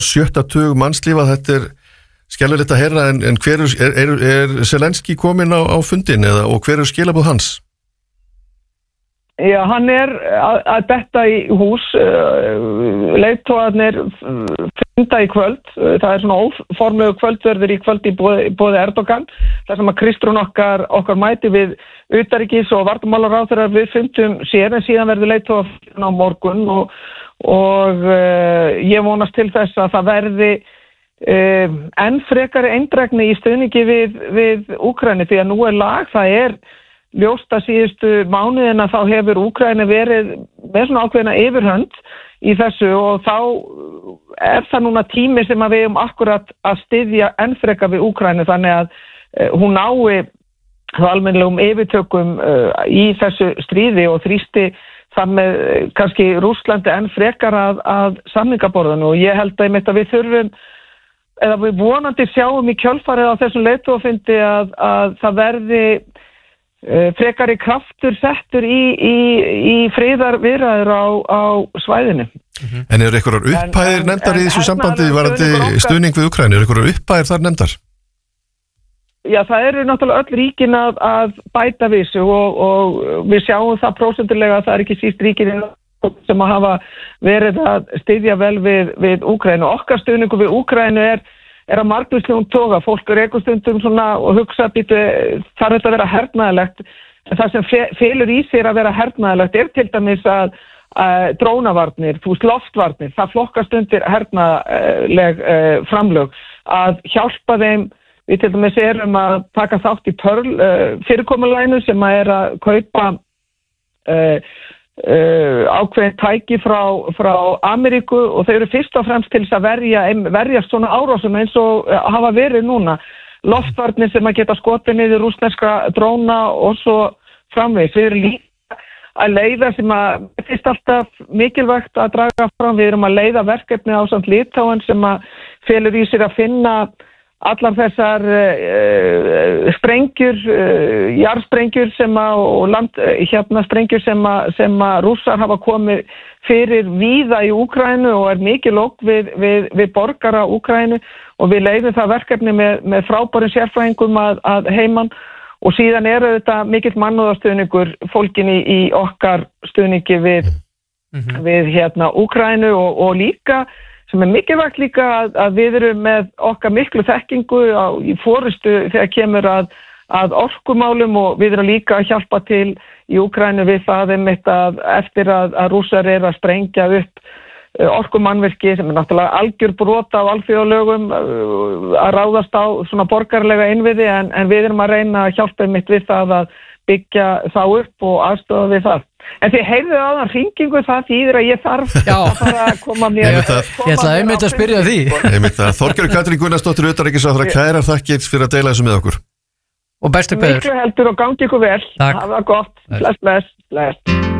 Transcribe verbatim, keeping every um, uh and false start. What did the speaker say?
sjötta tug mannslífa, þetta er skelfilegt að heyra, en, en hver er, er, er Zelenski kominn á, á fundin eða, og hver er skilaboð hans? Já, hann er að, að detta í hús, leiðtogarnir funda í kvöld, það er svona óformlegu kvöldverður í kvöld í boði Erdogan, þar sem að Kristrún okkar, okkar mæti við utanríkis og varnarmálaráðherrar við fundum sér, en síðan verður leiðtogar á morgun og, og uh, ég vonast til þess að það verði uh, enn frekari eindrægni í stuðningi við, við Úkraínu, því að nú er lag, það er ljóst að síðustu mánuðina þá hefur Úkraína verið með svona ákveðna yfirhönd í þessu og þá er það núna tími sem að við um akkurat að styðja enn frekar við Úkraínu, þannig að uh, hún nái þá almennilegum yfirtökum uh, í þessu stríði og þrýsti það með uh, kannski Rússlandi enn frekar að, að samningaborðinu, og ég held að, að við þurfum eða við vonandi sjáum í kjölfarið á þessum leiðtogafundi að, að það verði frekari kraftur settur í, í, í friðarviðræður á, á svæðinu. Mm-hmm. En eru einhverjar upphæðir nefndar í þessu sambandi varðandi stuðning við Úkraínu? Eru einhverjar upphæðir þar nefndar? Já, það eru náttúrulega öll ríkin að, að bæta við sig og, og við sjáum það prósentulega að það er ekki síst ríkin sem að hafa verið að styðja vel við, við Úkraínu. Okkar stuðningu við Úkraínu er er að margvíslegum toga, fólk er eitthvað stundum svona og hugsa að býtu, þarf þetta að vera hernaðilegt, en það sem fe- felur í sér að vera hernaðilegt er til dæmis að, að drónavarnir, fúst loftvarnir, það flokkast undir hernaðleg uh, framlög, að hjálpa þeim, við til dæmis erum að taka þátt í Pearl uh, fyrirkomulænu sem að er að kaupa uh, Uh, ákveðin tæki frá, frá Ameríku og þau eru fyrst og fremst til þess að verja, verjast svona árásum eins og uh, hafa verið núna, loftvarnir sem að geta skotið niður rússneska dróna og svo framvegis. Við erum líka að leiða sem að fyrst alltaf mikilvægt að draga fram, við erum að leiða verkefni á samt Litáen sem að felur í sér að finna allar þessar uh, sprengjur, uh, jarðsprengjur sem að, og land, uh, hérna sprengjur sem að, sem að rússar hafa komið fyrir víða í Úkraínu og er mikið lók við, við, við borgara Úkraínu og við leiðum það verkefni með, með frábærum sérfræðingum að, að heiman og síðan eru þetta mikill mannúðarstuðningur fólkinni í okkar stuðningi við, mm-hmm. við hérna Úkraínu og, og líka sem er mikilvægt líka að, að við erum með okkar miklu þekkingu á, í forystu þegar kemur að, að orkumálum og við erum líka að hjálpa til í Úkraínu við það einmitt að eftir að, að rússar eru að sprengja upp orkumannvirki sem er náttúrulega algjör brot á alþjóðalögum að ráðast á svona borgarlega innviði en, en við erum að reyna að hjálpa einmitt við það að byggja þá upp og aðstofa við það. En þið heyrðu á þann hringingu það þýðir að ég þarf að fara að koma mér Ég ætla einmitt að spyrja því Þorgerður Katrín Gunnarsdóttir utanríkisráðherra, kærar þakkir fyrir að deila þessu með okkur og bestu kveður. Miklu heldur og gangi ykkur vel. Hafa það gott. Bless, bless, bless